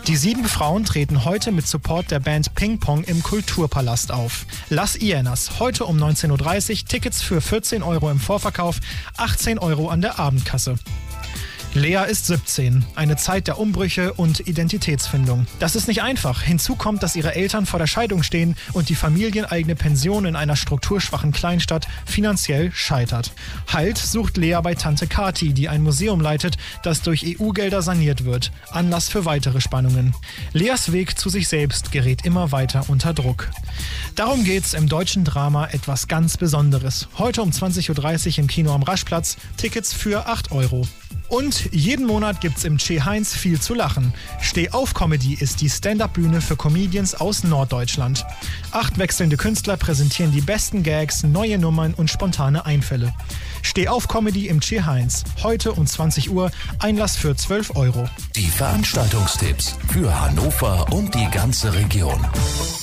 Die 7 Frauen treten heute mit Support der Band Ping Pong im Kulturpalast auf. Las Hienas, heute um 19.30 Uhr, Tickets für 14 € im Vorverkauf, 18 € an der Abendkasse. Lea ist 17, eine Zeit der Umbrüche und Identitätsfindung. Das ist nicht einfach. Hinzu kommt, dass ihre Eltern vor der Scheidung stehen und die familieneigene Pension in einer strukturschwachen Kleinstadt finanziell scheitert. Halt sucht Lea bei Tante Kati, die ein Museum leitet, das durch EU-Gelder saniert wird. Anlass für weitere Spannungen. Leas Weg zu sich selbst gerät immer weiter unter Druck. Darum geht's im deutschen Drama Etwas ganz Besonderes. Heute um 20.30 Uhr im Kino am Raschplatz. Tickets für 8 €. Und jeden Monat gibt's im Che Heinz viel zu lachen. Steh-auf-Comedy ist die Stand-up-Bühne für Comedians aus Norddeutschland. 8 wechselnde Künstler präsentieren die besten Gags, neue Nummern und spontane Einfälle. Steh-auf-Comedy im Che Heinz. Heute um 20 Uhr. Einlass für 12 €. Die Veranstaltungstipps für Hannover und die ganze Region.